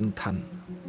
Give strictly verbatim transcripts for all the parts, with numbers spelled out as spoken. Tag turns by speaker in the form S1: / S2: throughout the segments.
S1: verbinden kann.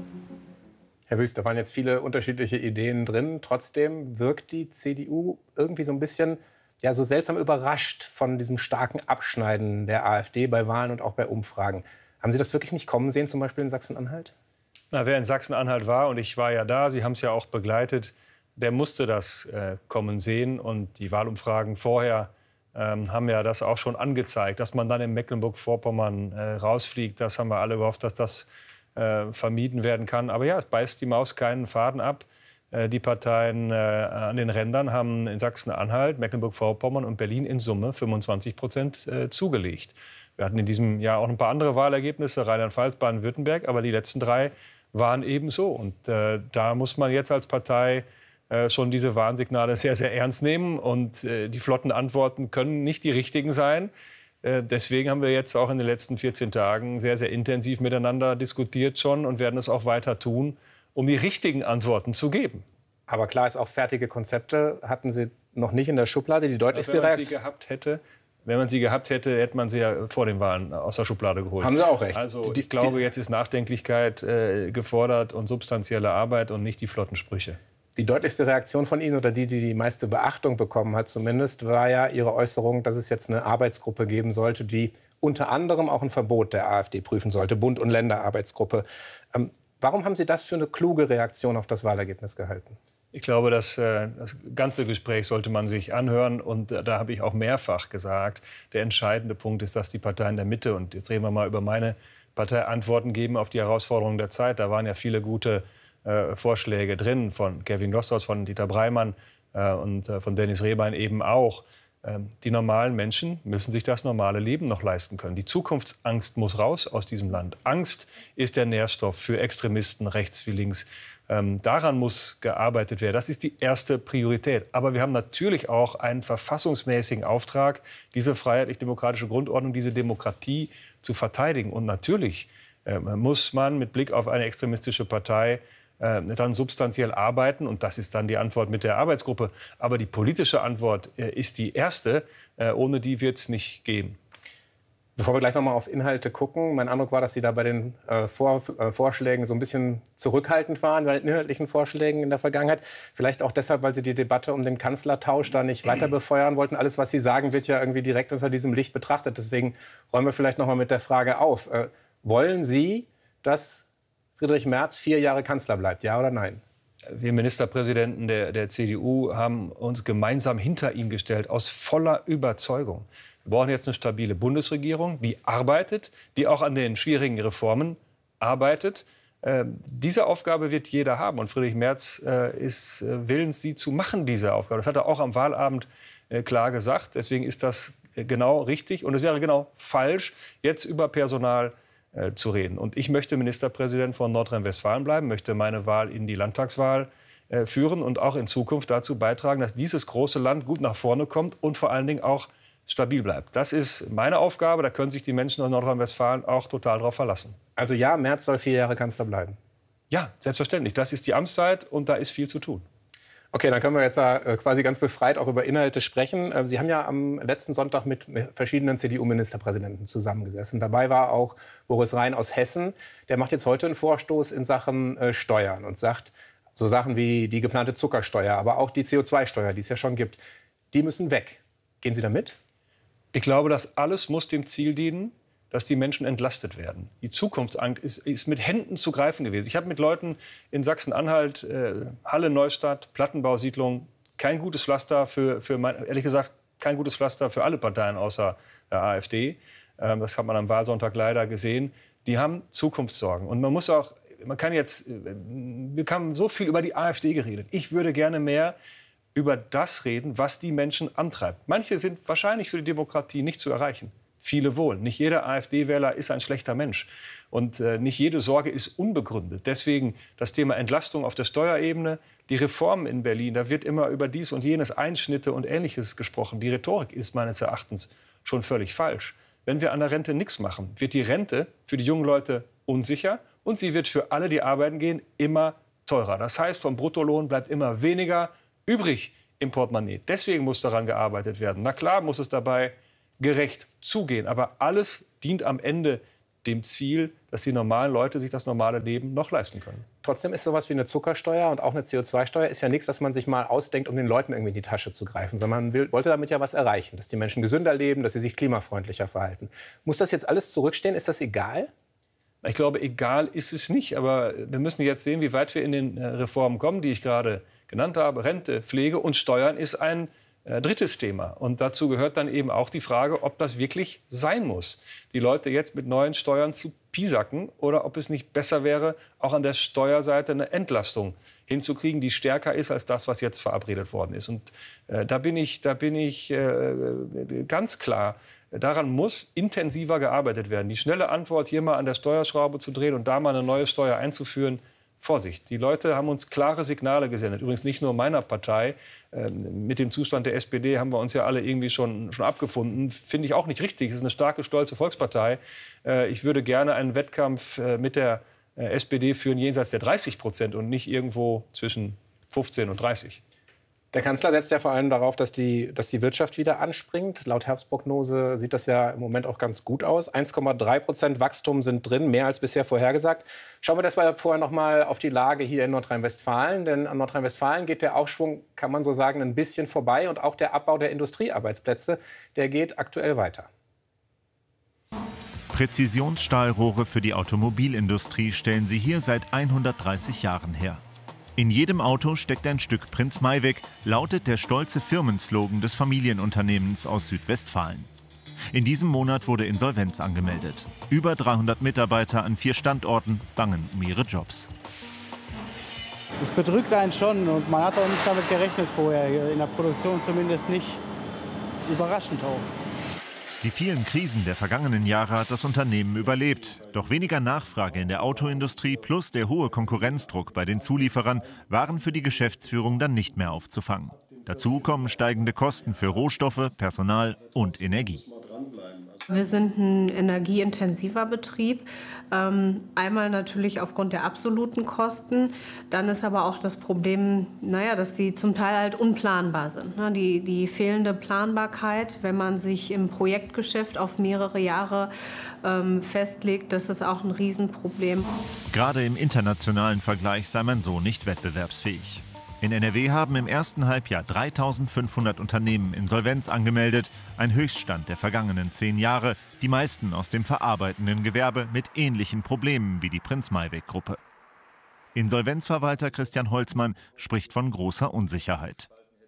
S2: Herr Wüst, da waren jetzt viele unterschiedliche Ideen drin. Trotzdem wirkt die C D U irgendwie so ein bisschen, ja, so seltsam überrascht von diesem starken Abschneiden der AfD bei Wahlen und auch bei Umfragen. Haben Sie das wirklich nicht kommen sehen, zum Beispiel in Sachsen-Anhalt?
S3: Na, wer in Sachsen-Anhalt war, und ich war ja da, Sie haben es ja auch begleitet, der musste das äh, kommen sehen. Und die Wahlumfragen vorher ähm, haben ja das auch schon angezeigt. Dass man dann in Mecklenburg-Vorpommern äh, rausfliegt, das haben wir alle gehofft, dass das äh, vermieden werden kann. Aber ja, es beißt die Maus keinen Faden ab. Äh, die Parteien äh, an den Rändern haben in Sachsen-Anhalt, Mecklenburg-Vorpommern und Berlin in Summe fünfundzwanzig Prozent äh, zugelegt. Wir hatten in diesem Jahr auch ein paar andere Wahlergebnisse, Rheinland-Pfalz, Baden-Württemberg, aber die letzten drei waren eben so. Und äh, da muss man jetzt als Partei äh, schon diese Warnsignale sehr, sehr ernst nehmen. Und äh, die flotten Antworten können nicht die richtigen sein. Äh, deswegen haben wir jetzt auch in den letzten vierzehn Tagen sehr, sehr intensiv miteinander diskutiert schon und werden es auch weiter tun, um die richtigen Antworten zu geben.
S2: Aber klar ist auch, fertige Konzepte hatten Sie noch nicht in der Schublade. Die deutlichste
S3: Wenn man
S2: Reaktion.
S3: sie gehabt hätte, Wenn man sie gehabt hätte, hätte man sie ja vor den Wahlen aus der Schublade geholt.
S2: Haben Sie auch recht.
S3: Also
S2: Die-
S3: ich glaube,
S2: die-
S3: jetzt ist Nachdenklichkeit äh, gefordert und substanzielle Arbeit und nicht die flotten Sprüche.
S2: Die deutlichste Reaktion von Ihnen oder die, die die meiste Beachtung bekommen hat zumindest, war ja Ihre Äußerung, dass es jetzt eine Arbeitsgruppe geben sollte, die unter anderem auch ein Verbot der AfD prüfen sollte, Bund- und Länderarbeitsgruppe. Ähm, warum haben Sie das für eine kluge Reaktion auf das Wahlergebnis gehalten?
S3: Ich glaube, dass, äh, das ganze Gespräch sollte man sich anhören. Und äh, da habe ich auch mehrfach gesagt, der entscheidende Punkt ist, dass die Parteien der Mitte, und jetzt reden wir mal über meine Partei, Antworten geben auf die Herausforderungen der Zeit. Da waren ja viele gute äh, Vorschläge drin, von Kevin Lossos, von Dieter Breimann äh, und äh, von Dennis Rehbein eben auch. Ähm, die normalen Menschen müssen sich das normale Leben noch leisten können. Die Zukunftsangst muss raus aus diesem Land. Angst ist der Nährstoff für Extremisten, rechts wie links. Ähm, daran muss gearbeitet werden. Das ist die erste Priorität. Aber wir haben natürlich auch einen verfassungsmäßigen Auftrag, diese freiheitlich-demokratische Grundordnung, diese Demokratie zu verteidigen. Und natürlich äh, muss man mit Blick auf eine extremistische Partei äh, dann substanziell arbeiten. Und das ist dann die Antwort mit der Arbeitsgruppe. Aber die politische Antwort äh, ist die erste. Äh, ohne die wird es nicht gehen.
S2: Bevor wir gleich noch mal auf Inhalte gucken, mein Eindruck war, dass Sie da bei den äh, Vor äh, Vorschlägen so ein bisschen zurückhaltend waren, bei den inhaltlichen Vorschlägen in der Vergangenheit. Vielleicht auch deshalb, weil Sie die Debatte um den Kanzlertausch da nicht weiter befeuern wollten. Alles, was Sie sagen, wird ja irgendwie direkt unter diesem Licht betrachtet. Deswegen räumen wir vielleicht noch mal mit der Frage auf. Äh, wollen Sie, dass Friedrich Merz vier Jahre Kanzler bleibt, ja oder nein?
S3: Wir Ministerpräsidenten der, der C D U haben uns gemeinsam hinter ihn gestellt, aus voller Überzeugung. Wir brauchen jetzt eine stabile Bundesregierung, die arbeitet, die auch an den schwierigen Reformen arbeitet. Äh, diese Aufgabe wird jeder haben. Und Friedrich Merz äh, ist äh, willens, sie zu machen, diese Aufgabe. Das hat er auch am Wahlabend äh, klar gesagt. Deswegen ist das äh, genau richtig. Und es wäre genau falsch, jetzt über Personal äh, zu reden. Und ich möchte Ministerpräsident von Nordrhein-Westfalen bleiben, möchte meine Wahl in die Landtagswahl äh, führen und auch in Zukunft dazu beitragen, dass dieses große Land gut nach vorne kommt und vor allen Dingen auch stabil bleibt. Das ist meine Aufgabe. Da können sich die Menschen in Nordrhein-Westfalen auch total darauf verlassen.
S2: Also ja, Merz soll vier Jahre Kanzler bleiben.
S3: Ja, selbstverständlich. Das ist die Amtszeit und da ist viel zu tun.
S2: Okay, dann können wir jetzt äh, quasi ganz befreit auch über Inhalte sprechen. Äh, Sie haben ja am letzten Sonntag mit verschiedenen C D U-Ministerpräsidenten zusammengesessen. Dabei war auch Boris Rhein aus Hessen. Der macht jetzt heute einen Vorstoß in Sachen äh, Steuern und sagt, so Sachen wie die geplante Zuckersteuer, aber auch die C O zwei Steuer, die es ja schon gibt, die müssen weg. Gehen Sie da mit?
S3: Ich glaube, das alles muss dem Ziel dienen, dass die Menschen entlastet werden. Die Zukunftsangst ist, ist mit Händen zu greifen gewesen. Ich habe mit Leuten in Sachsen-Anhalt, äh, Halle, Neustadt, Plattenbausiedlung, kein gutes Pflaster für, für mein, ehrlich gesagt, kein gutes Pflaster für alle Parteien außer der AfD. Ähm, das hat man am Wahlsonntag leider gesehen. Die haben Zukunftssorgen. Und man muss auch, man kann jetzt, wir haben so viel über die AfD geredet. Ich würde gerne mehr über das reden, was die Menschen antreibt. Manche sind wahrscheinlich für die Demokratie nicht zu erreichen. Viele wohl. Nicht jeder AfD-Wähler ist ein schlechter Mensch. Und äh, nicht jede Sorge ist unbegründet. Deswegen das Thema Entlastung auf der Steuerebene, die Reformen in Berlin. Da wird immer über dies und jenes, Einschnitte und Ähnliches gesprochen. Die Rhetorik ist meines Erachtens schon völlig falsch. Wenn wir an der Rente nichts machen, wird die Rente für die jungen Leute unsicher. Und sie wird für alle, die arbeiten gehen, immer teurer. Das heißt, vom Bruttolohn bleibt immer weniger übrig im Portemonnaie. Deswegen muss daran gearbeitet werden. Na klar muss es dabei gerecht zugehen. Aber alles dient am Ende dem Ziel, dass die normalen Leute sich das normale Leben noch leisten können.
S2: Trotzdem ist sowas wie eine Zuckersteuer und auch eine C O zwei Steuer ist ja nichts, was man sich mal ausdenkt, um den Leuten irgendwie in die Tasche zu greifen, sondern man will, wollte damit ja was erreichen, dass die Menschen gesünder leben, dass sie sich klimafreundlicher verhalten. Muss das jetzt alles zurückstehen? Ist das egal?
S3: Ich glaube, egal ist es nicht, aber wir müssen jetzt sehen, wie weit wir in den Reformen kommen, die ich gerade genannt habe. Rente, Pflege und Steuern ist ein äh, drittes Thema. Und dazu gehört dann eben auch die Frage, ob das wirklich sein muss, die Leute jetzt mit neuen Steuern zu piesacken oder ob es nicht besser wäre, auch an der Steuerseite eine Entlastung hinzukriegen, die stärker ist als das, was jetzt verabredet worden ist. Und äh, da bin ich, da bin ich äh, ganz klar. Daran muss intensiver gearbeitet werden. Die schnelle Antwort, hier mal an der Steuerschraube zu drehen und da mal eine neue Steuer einzuführen, Vorsicht. Die Leute haben uns klare Signale gesendet. Übrigens nicht nur meiner Partei. Ähm, mit dem Zustand der S P D haben wir uns ja alle irgendwie schon, schon abgefunden. Finde ich auch nicht richtig. Es ist eine starke, stolze Volkspartei. Äh, ich würde gerne einen Wettkampf äh, mit der äh, S P D führen jenseits der dreißig Prozent und nicht irgendwo zwischen fünfzehn und dreißig.
S2: Der Kanzler setzt ja vor allem darauf, dass die, dass die Wirtschaft wieder anspringt. Laut Herbstprognose sieht das ja im Moment auch ganz gut aus. eins Komma drei Prozent Wachstum sind drin, mehr als bisher vorhergesagt. Schauen wir deshalb vorher noch mal auf die Lage hier in Nordrhein-Westfalen. Denn an Nordrhein-Westfalen geht der Aufschwung, kann man so sagen, ein bisschen vorbei. Und auch der Abbau der Industriearbeitsplätze, der geht aktuell weiter.
S1: Präzisionsstahlrohre für die Automobilindustrie stellen sie hier seit hundertdreißig Jahren her. In jedem Auto steckt ein Stück Prinz Mayweg, lautet der stolze Firmenslogan des Familienunternehmens aus Südwestfalen. In diesem Monat wurde Insolvenz angemeldet. Über dreihundert Mitarbeiter an vier Standorten bangen um ihre Jobs.
S4: Das bedrückt einen schon und man hat auch nicht damit gerechnet vorher, in der Produktion zumindest nicht. Überraschend auch.
S1: Die vielen Krisen der vergangenen Jahre hat das Unternehmen überlebt. Doch weniger Nachfrage in der Autoindustrie plus der hohe Konkurrenzdruck bei den Zulieferern waren für die Geschäftsführung dann nicht mehr aufzufangen. Dazu kommen steigende Kosten für Rohstoffe, Personal und Energie.
S5: Wir sind ein energieintensiver Betrieb. Ähm, einmal natürlich aufgrund der absoluten Kosten. Dann ist aber auch das Problem, naja, dass die zum Teil halt unplanbar sind. Ne? Die, die fehlende Planbarkeit, wenn man sich im Projektgeschäft auf mehrere Jahre ähm, festlegt, das ist auch ein Riesenproblem.
S1: Gerade im internationalen Vergleich sei man so nicht wettbewerbsfähig. In N R W haben im ersten Halbjahr dreitausendfünfhundert Unternehmen Insolvenz angemeldet, ein Höchststand der vergangenen zehn Jahre, die meisten aus dem verarbeitenden Gewerbe mit ähnlichen Problemen wie die Prinz Mayweg-Gruppe. Insolvenzverwalter Christian Holzmann spricht von großer Unsicherheit.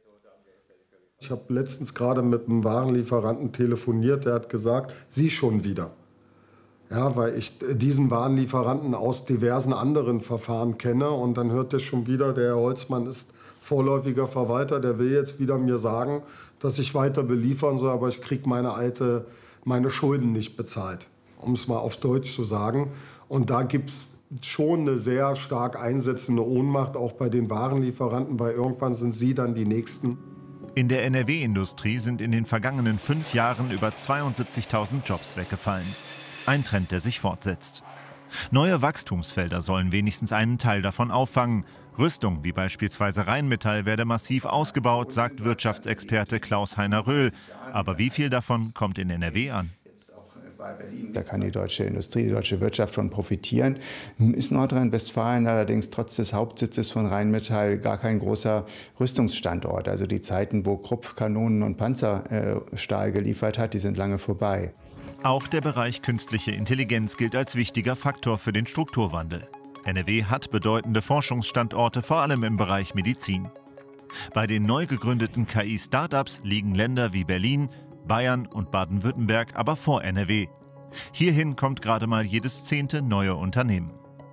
S6: Ich habe letztens gerade mit einem Warenlieferanten telefoniert, der hat gesagt, Sie schon wieder. Ja, weil ich diesen Warenlieferanten aus diversen anderen Verfahren kenne. Und dann hört er schon wieder, der Herr Holzmann ist vorläufiger Verwalter, der will jetzt wieder mir sagen, dass ich weiter beliefern soll, aber ich kriege meine alte, meine Schulden nicht bezahlt, um es mal auf Deutsch zu sagen. Und da gibt es schon eine sehr stark einsetzende Ohnmacht, auch bei den Warenlieferanten, weil irgendwann sind sie dann die Nächsten.
S1: In der N R W-Industrie sind in den vergangenen fünf Jahren über zweiundsiebzigtausend Jobs weggefallen. Ein Trend, der sich fortsetzt. Neue Wachstumsfelder sollen wenigstens einen Teil davon auffangen. Rüstung, wie beispielsweise Rheinmetall, werde massiv ausgebaut, sagt Wirtschaftsexperte Klaus-Heiner Röhl. Aber wie viel davon kommt in N R W an?
S7: Da kann die deutsche Industrie, die deutsche Wirtschaft von profitieren. Nun ist Nordrhein-Westfalen allerdings trotz des Hauptsitzes von Rheinmetall gar kein großer Rüstungsstandort. Also die Zeiten, wo Krupp Kanonen und Panzerstahl geliefert hat, die sind lange vorbei.
S1: Auch der Bereich künstliche Intelligenz gilt als wichtiger Faktor für den Strukturwandel. N R W hat bedeutende Forschungsstandorte, vor allem im Bereich Medizin. Bei den neu gegründeten K I-Startups liegen Länder wie Berlin, Bayern und Baden-Württemberg aber vor N R W. Hierhin kommt gerade mal jedes zehnte neue Unternehmen.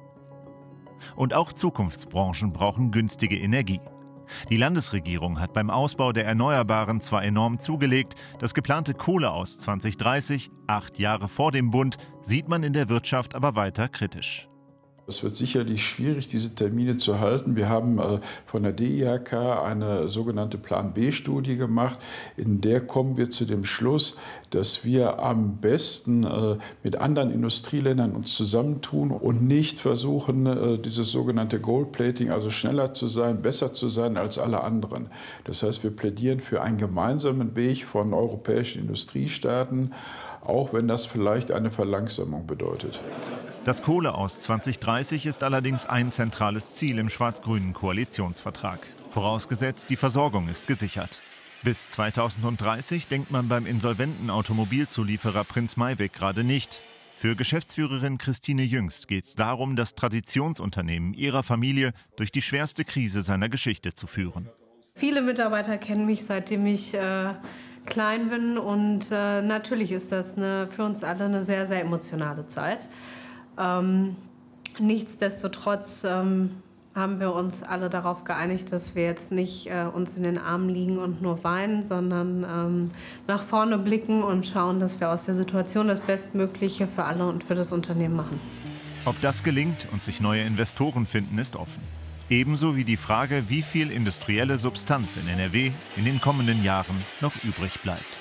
S1: Und auch Zukunftsbranchen brauchen günstige Energie. Die Landesregierung hat beim Ausbau der Erneuerbaren zwar enorm zugelegt, das geplante Kohle aus zwanzig dreißig, acht Jahre vor dem Bund, sieht man in der Wirtschaft aber weiter kritisch.
S8: Es wird sicherlich schwierig, diese Termine zu halten. Wir haben äh, von der D I H K eine sogenannte Plan-B-Studie gemacht. In der kommen wir zu dem Schluss, dass wir am besten äh, mit anderen Industrieländern uns zusammentun und nicht versuchen, äh, dieses sogenannte Gold-Plating, also schneller zu sein, besser zu sein als alle anderen. Das heißt, wir plädieren für einen gemeinsamen Weg von europäischen Industriestaaten, auch wenn das vielleicht eine Verlangsamung bedeutet.
S1: Das Kohle aus zwanzig dreißig ist allerdings ein zentrales Ziel im schwarz-grünen Koalitionsvertrag. Vorausgesetzt, die Versorgung ist gesichert. Bis zweitausenddreißig denkt man beim insolventen Automobilzulieferer Prinz Maivik gerade nicht. Für Geschäftsführerin Christine Jüngst geht es darum, das Traditionsunternehmen ihrer Familie durch die schwerste Krise seiner Geschichte zu führen.
S5: Viele Mitarbeiter kennen mich, seitdem ich äh, klein bin. Und äh, natürlich ist das eine, für uns alle eine sehr, sehr emotionale Zeit. Ähm, nichtsdestotrotz ähm, haben wir uns alle darauf geeinigt, dass wir jetzt nicht äh, uns in den Armen liegen und nur weinen, sondern ähm, nach vorne blicken und schauen, dass wir aus der Situation das Bestmögliche für alle und für das Unternehmen machen.
S1: Ob das gelingt und sich neue Investoren finden, ist offen. Ebenso wie die Frage, wie viel industrielle Substanz in N R W in den kommenden Jahren noch übrig bleibt.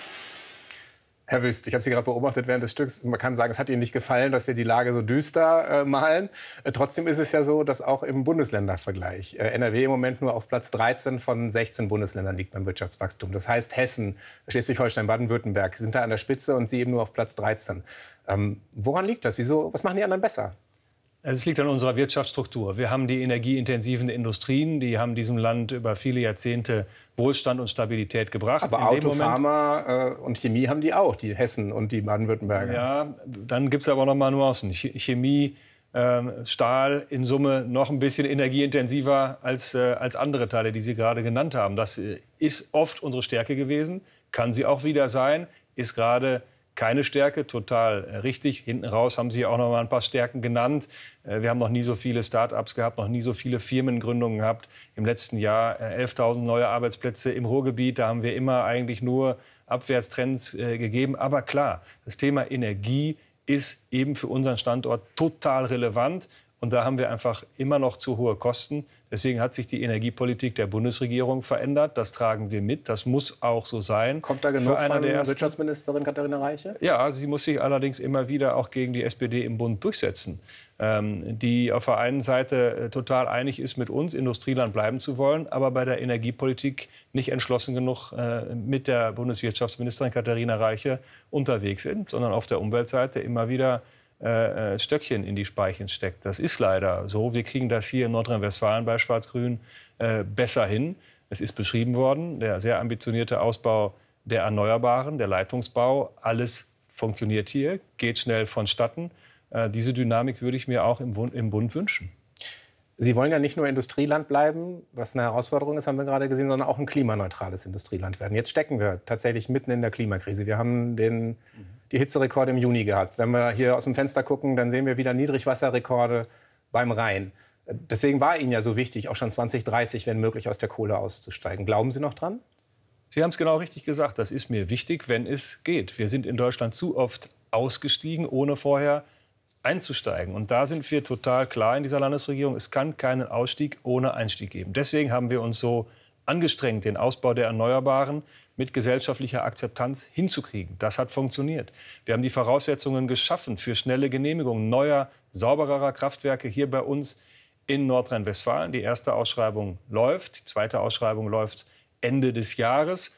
S2: Herr Wüst, ich habe Sie gerade beobachtet während des Stücks. Man kann sagen, es hat Ihnen nicht gefallen, dass wir die Lage so düster äh, malen. Äh, trotzdem ist es ja so, dass auch im Bundesländervergleich äh, N R W im Moment nur auf Platz dreizehn von sechzehn Bundesländern liegt beim Wirtschaftswachstum. Das heißt, Hessen, Schleswig-Holstein, Baden-Württemberg sind da an der Spitze und Sie eben nur auf Platz dreizehn. Ähm, woran liegt das? Wieso? Was machen die anderen besser?
S3: Es liegt an unserer Wirtschaftsstruktur. Wir haben die energieintensiven Industrien, die haben diesem Land über viele Jahrzehnte Wohlstand und Stabilität gebracht.
S2: Aber Auto, Pharma äh, und Chemie haben die auch, die Hessen und die Baden-Württemberger.
S3: Ja, dann gibt es aber noch mal Nuancen. Chemie, äh, Stahl in Summe noch ein bisschen energieintensiver als, äh, als andere Teile, die Sie gerade genannt haben. Das äh, ist oft unsere Stärke gewesen, kann sie auch wieder sein, ist gerade keine Stärke, total äh, richtig. Hinten raus haben Sie auch noch mal ein paar Stärken genannt. Äh, wir haben noch nie so viele Start-ups gehabt, noch nie so viele Firmengründungen gehabt. Im letzten Jahr äh, elftausend neue Arbeitsplätze im Ruhrgebiet. Da haben wir immer eigentlich nur Abwärtstrends äh, gegeben. Aber klar, das Thema Energie ist eben für unseren Standort total relevant. Und da haben wir einfach immer noch zu hohe Kosten. Deswegen hat sich die Energiepolitik der Bundesregierung verändert. Das tragen wir mit. Das muss auch so sein.
S2: Kommt da genug von der Wirtschaftsministerin Katharina Reiche?
S3: Ja, sie muss sich allerdings immer wieder auch gegen die S P D im Bund durchsetzen. Ähm, die auf der einen Seite äh, total einig ist, mit uns Industrieland bleiben zu wollen, aber bei der Energiepolitik nicht entschlossen genug äh, mit der Bundeswirtschaftsministerin Katharina Reiche unterwegs sind, sondern auf der Umweltseite immer wieder Äh, Stöckchen in die Speichen steckt. Das ist leider so. Wir kriegen das hier in Nordrhein-Westfalen bei Schwarz-Grün äh, besser hin. Es ist beschrieben worden, der sehr ambitionierte Ausbau der Erneuerbaren, der Leitungsbau, alles funktioniert hier, geht schnell vonstatten. Äh, diese Dynamik würde ich mir auch im Bund, im Bund wünschen.
S2: Sie wollen ja nicht nur Industrieland bleiben, was eine Herausforderung ist, haben wir gerade gesehen, sondern auch ein klimaneutrales Industrieland werden. Jetzt stecken wir tatsächlich mitten in der Klimakrise. Wir haben den, die Hitzerekorde im Juni gehabt. Wenn wir hier aus dem Fenster gucken, dann sehen wir wieder Niedrigwasserrekorde beim Rhein. Deswegen war Ihnen ja so wichtig, auch schon zwanzig dreißig, wenn möglich, aus der Kohle auszusteigen. Glauben Sie noch dran?
S3: Sie haben es genau richtig gesagt. Das ist mir wichtig, wenn es geht. Wir sind in Deutschland zu oft ausgestiegen, ohne vorher einzusteigen. Und da sind wir total klar in dieser Landesregierung. Es kann keinen Ausstieg ohne Einstieg geben. Deswegen haben wir uns so angestrengt, den Ausbau der Erneuerbaren mit gesellschaftlicher Akzeptanz hinzukriegen. Das hat funktioniert. Wir haben die Voraussetzungen geschaffen für schnelle Genehmigungen neuer, saubererer Kraftwerke hier bei uns in Nordrhein-Westfalen. Die erste Ausschreibung läuft, die zweite Ausschreibung läuft Ende des Jahres.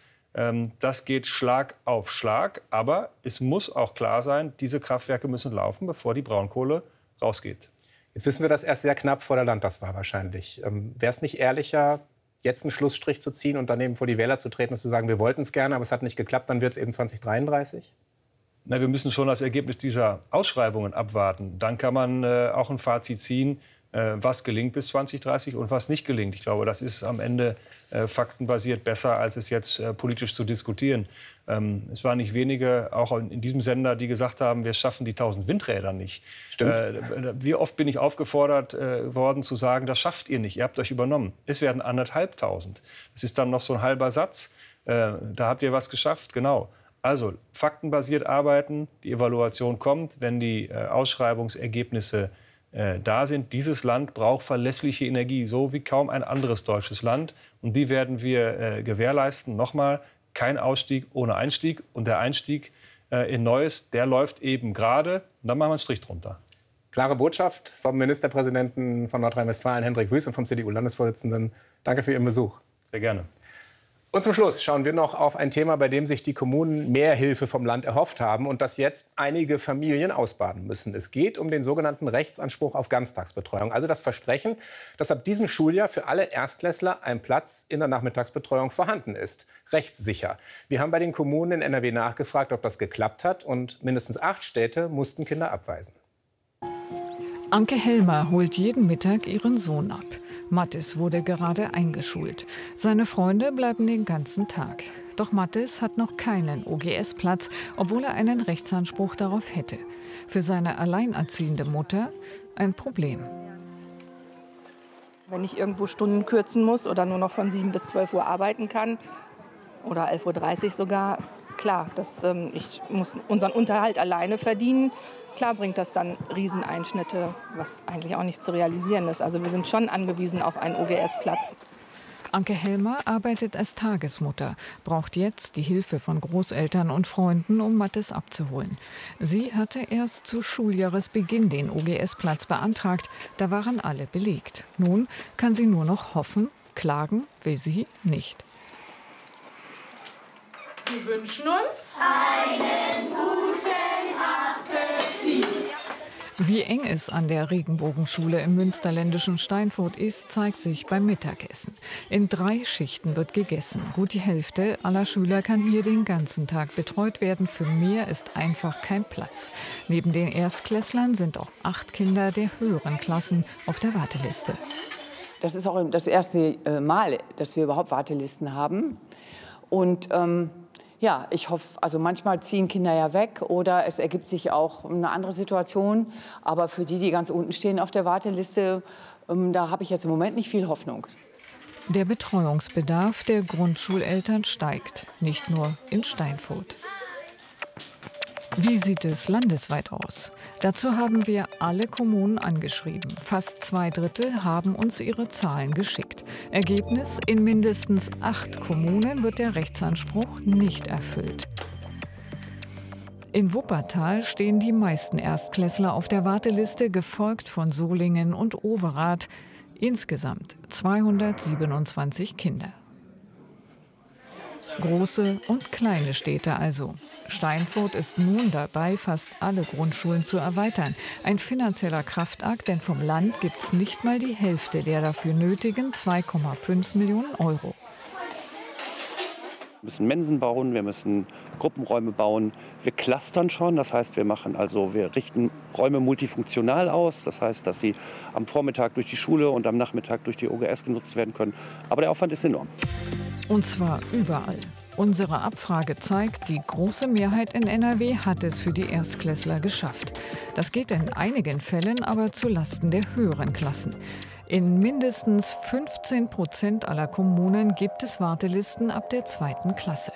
S3: Das geht Schlag auf Schlag, aber es muss auch klar sein, diese Kraftwerke müssen laufen, bevor die Braunkohle rausgeht.
S2: Jetzt wissen wir das erst sehr knapp vor der Landtagswahl wahrscheinlich. Ähm, Wäre es nicht ehrlicher, jetzt einen Schlussstrich zu ziehen und daneben vor die Wähler zu treten und zu sagen, wir wollten es gerne, aber es hat nicht geklappt, dann wird es eben zwanzig dreiunddreißig?
S3: Na, wir müssen schon das Ergebnis dieser Ausschreibungen abwarten. Dann kann man äh, auch ein Fazit ziehen, äh, was gelingt bis zwanzig dreißig und was nicht gelingt. Ich glaube, das ist am Ende äh, faktenbasiert besser, als es jetzt äh, politisch zu diskutieren. Ähm, es waren nicht wenige, auch in, in diesem Sender, die gesagt haben, wir schaffen die tausend Windräder nicht.
S2: Stimmt.
S3: Äh, wie oft bin ich aufgefordert äh, worden zu sagen, das schafft ihr nicht, ihr habt euch übernommen. Es werden anderthalbtausend. Das ist dann noch so ein halber Satz. Äh, da habt ihr was geschafft, genau. Also faktenbasiert arbeiten, die Evaluation kommt, wenn die äh, Ausschreibungsergebnisse äh, da sind. Dieses Land braucht verlässliche Energie, so wie kaum ein anderes deutsches Land. Und die werden wir äh, gewährleisten. Nochmal, kein Ausstieg ohne Einstieg. Und der Einstieg äh, in Neues, der läuft eben gerade. Und dann machen wir einen Strich drunter.
S2: Klare Botschaft vom Ministerpräsidenten von Nordrhein-Westfalen, Hendrik Wüst, und vom C D U-Landesvorsitzenden. Danke für Ihren Besuch.
S3: Sehr gerne.
S2: Und zum Schluss schauen wir noch auf ein Thema, bei dem sich die Kommunen mehr Hilfe vom Land erhofft haben und das jetzt einige Familien ausbaden müssen. Es geht um den sogenannten Rechtsanspruch auf Ganztagsbetreuung. Also das Versprechen, dass ab diesem Schuljahr für alle Erstklässler ein Platz in der Nachmittagsbetreuung vorhanden ist. Rechtssicher. Wir haben bei den Kommunen in N R W nachgefragt, ob das geklappt hat. Und mindestens acht Städte mussten Kinder abweisen.
S9: Anke Helmer holt jeden Mittag ihren Sohn ab. Mattis wurde gerade eingeschult. Seine Freunde bleiben den ganzen Tag. Doch Mattis hat noch keinen O G S-Platz, obwohl er einen Rechtsanspruch darauf hätte. Für seine alleinerziehende Mutter ein Problem.
S10: Wenn ich irgendwo Stunden kürzen muss oder nur noch von sieben bis zwölf Uhr arbeiten kann oder elf Uhr dreißig sogar, klar, das, ähm, ich muss unseren Unterhalt alleine verdienen. Klar bringt das dann Rieseneinschnitte, was eigentlich auch nicht zu realisieren ist. Also wir sind schon angewiesen auf einen O G S-Platz.
S9: Anke Helmer arbeitet als Tagesmutter, braucht jetzt die Hilfe von Großeltern und Freunden, um Mattis abzuholen. Sie hatte erst zu Schuljahresbeginn den O G S-Platz beantragt. Da waren alle belegt. Nun kann sie nur noch hoffen, klagen will sie nicht.
S11: Wir wünschen uns einen guten Appetit.
S9: Wie eng es an der Regenbogenschule im münsterländischen Steinfurt ist, zeigt sich beim Mittagessen. In drei Schichten wird gegessen. Gut die Hälfte aller Schüler kann hier den ganzen Tag betreut werden. Für mehr ist einfach kein Platz. Neben den Erstklässlern sind auch acht Kinder der höheren Klassen auf der Warteliste.
S12: Das ist auch das erste Mal, dass wir überhaupt Wartelisten haben. Und ähm ja, ich hoffe, also manchmal ziehen Kinder ja weg oder es ergibt sich auch eine andere Situation. Aber für die, die ganz unten stehen auf der Warteliste, ähm, da habe ich jetzt im Moment nicht viel Hoffnung.
S9: Der Betreuungsbedarf der Grundschuleltern steigt, nicht nur in Steinfurt. Wie sieht es landesweit aus? Dazu haben wir alle Kommunen angeschrieben. Fast zwei Drittel haben uns ihre Zahlen geschickt. Ergebnis: in mindestens acht Kommunen wird der Rechtsanspruch nicht erfüllt. In Wuppertal stehen die meisten Erstklässler auf der Warteliste, gefolgt von Solingen und Overath. Insgesamt zweihundertsiebenundzwanzig Kinder. Große und kleine Städte also. Steinfurt ist nun dabei, fast alle Grundschulen zu erweitern. Ein finanzieller Kraftakt, denn vom Land gibt es nicht mal die Hälfte der dafür nötigen zwei Komma fünf Millionen Euro.
S13: Wir müssen Mensen bauen, wir müssen Gruppenräume bauen. Wir clustern schon, das heißt, wir machen also, wir richten Räume multifunktional aus. Das heißt, dass sie am Vormittag durch die Schule und am Nachmittag durch die O G S genutzt werden können. Aber der Aufwand ist enorm.
S9: Und zwar überall. Unsere Abfrage zeigt, die große Mehrheit in N R W hat es für die Erstklässler geschafft. Das geht in einigen Fällen aber zulasten der höheren Klassen. In mindestens fünfzehn Prozent aller Kommunen gibt es Wartelisten ab der zweiten Klasse.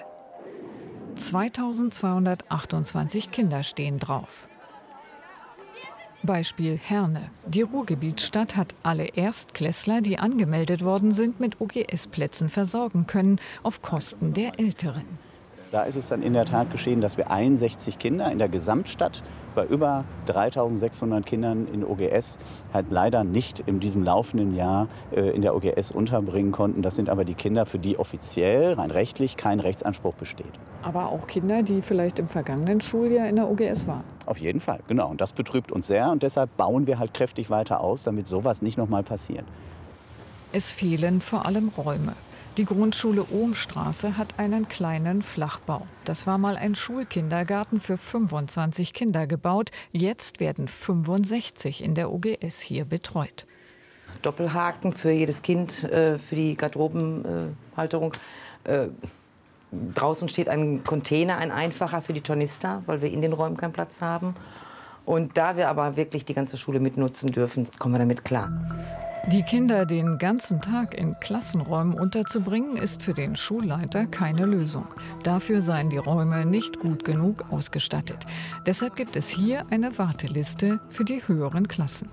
S9: zweitausendzweihundertachtundzwanzig Kinder stehen drauf. Beispiel Herne. Die Ruhrgebietsstadt hat alle Erstklässler, die angemeldet worden sind, mit O G S-Plätzen versorgen können, auf Kosten der Älteren.
S14: Da ist es dann in der Tat geschehen, dass wir einundsechzig Kinder in der Gesamtstadt bei über dreitausendsechshundert Kindern in O G S halt leider nicht in diesem laufenden Jahr äh, in der O G S unterbringen konnten. Das sind aber die Kinder, für die offiziell, rein rechtlich, kein Rechtsanspruch besteht.
S9: Aber auch Kinder, die vielleicht im vergangenen Schuljahr in der O G S waren.
S14: Auf jeden Fall, genau. Und das betrübt uns sehr. Und deshalb bauen wir halt kräftig weiter aus, damit sowas nicht noch mal passiert.
S9: Es fehlen vor allem Räume. Die Grundschule Ohmstraße hat einen kleinen Flachbau. Das war mal ein Schulkindergarten für fünfundzwanzig Kinder gebaut. Jetzt werden fünfundsechzig in der O G S hier betreut.
S15: Doppelhaken für jedes Kind, äh, für die Garderobenhalterung. Äh, draußen steht ein Container, ein einfacher für die Tornister, weil wir in den Räumen keinen Platz haben. Und da wir aber wirklich die ganze Schule mitnutzen dürfen, kommen wir damit klar.
S9: Die Kinder den ganzen Tag in Klassenräumen unterzubringen, ist für den Schulleiter keine Lösung. Dafür seien die Räume nicht gut genug ausgestattet. Deshalb gibt es hier eine Warteliste für die höheren Klassen.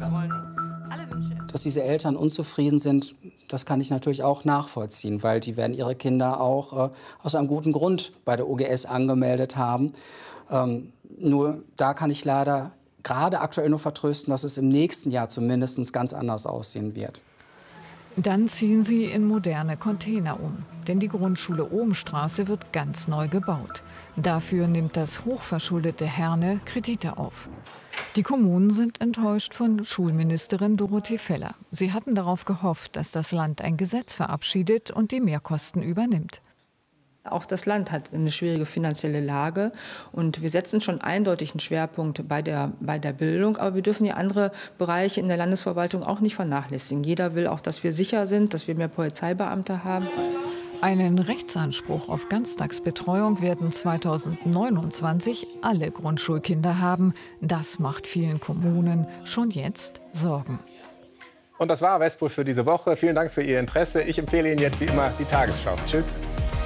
S16: Dass diese Eltern unzufrieden sind, das kann ich natürlich auch nachvollziehen, weil die werden ihre Kinder auch äh, aus einem guten Grund bei der O G S angemeldet haben. Ähm, nur da kann ich leider gerade aktuell nur vertrösten, dass es im nächsten Jahr zumindest ganz anders aussehen wird.
S9: Dann ziehen sie in moderne Container um. Denn die Grundschule Ohmstraße wird ganz neu gebaut. Dafür nimmt das hochverschuldete Herne Kredite auf. Die Kommunen sind enttäuscht von Schulministerin Dorothee Feller. Sie hatten darauf gehofft, dass das Land ein Gesetz verabschiedet und die Mehrkosten übernimmt.
S17: Auch das Land hat eine schwierige finanzielle Lage und wir setzen schon eindeutig einen Schwerpunkt bei der, bei der Bildung. Aber wir dürfen die anderen Bereiche in der Landesverwaltung auch nicht vernachlässigen. Jeder will auch, dass wir sicher sind, dass wir mehr Polizeibeamte haben.
S9: Einen Rechtsanspruch auf Ganztagsbetreuung werden zweitausendneunundzwanzig alle Grundschulkinder haben. Das macht vielen Kommunen schon jetzt Sorgen.
S2: Und das war Westpol für diese Woche. Vielen Dank für Ihr Interesse. Ich empfehle Ihnen jetzt wie immer die Tagesschau. Tschüss.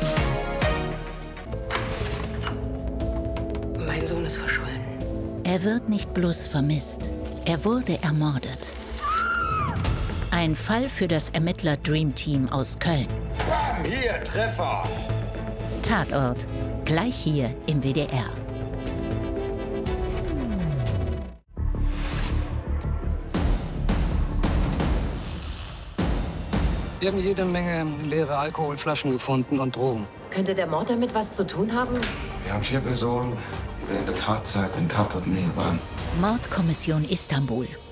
S18: Mein Sohn ist verschollen. Er wird nicht bloß vermisst, er wurde ermordet. Ein Fall für das Ermittler-Dream Team aus Köln.
S19: Bam, hier, Treffer!
S18: Tatort, gleich hier im W D R.
S20: Wir haben jede Menge leere Alkoholflaschen gefunden und Drogen.
S21: Könnte der Mord damit was zu tun haben?
S19: Wir haben vier Personen, die während der Tatzeit in Tatortnähe waren.
S18: Mordkommission Istanbul.